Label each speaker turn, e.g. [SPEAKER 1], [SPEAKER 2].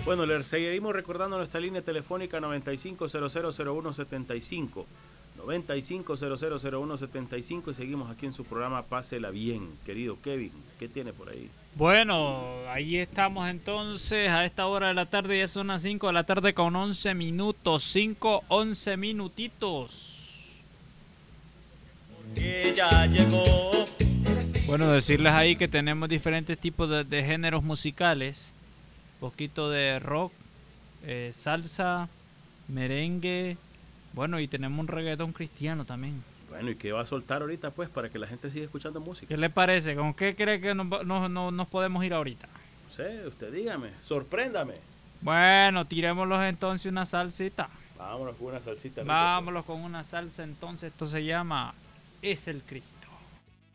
[SPEAKER 1] Bueno, le seguimos recordando nuestra línea telefónica 95000175. 95000175 y seguimos aquí en su programa Pásela Bien. Querido Kevin, ¿qué tiene por ahí?
[SPEAKER 2] Bueno, ahí estamos entonces a esta hora de la tarde, ya son las 5 de la tarde con 11 minutos, 5, 11 minutitos.
[SPEAKER 3] Ya llegó.
[SPEAKER 2] Bueno, decirles ahí que tenemos diferentes tipos de géneros musicales, poquito de rock, salsa, merengue, bueno, y tenemos un reggaetón cristiano también.
[SPEAKER 1] Bueno, ¿y qué va a soltar ahorita pues para que la gente siga escuchando música?
[SPEAKER 2] ¿Qué le parece? ¿Con qué cree que nos podemos ir ahorita?
[SPEAKER 1] No sé, usted dígame, sorpréndame.
[SPEAKER 2] Bueno, tirémoslos entonces una salsita.
[SPEAKER 1] Vámonos con una salsita rica,
[SPEAKER 2] Vámonos
[SPEAKER 1] pues.
[SPEAKER 2] con una salsa entonces, esto se llama Es el Cristo.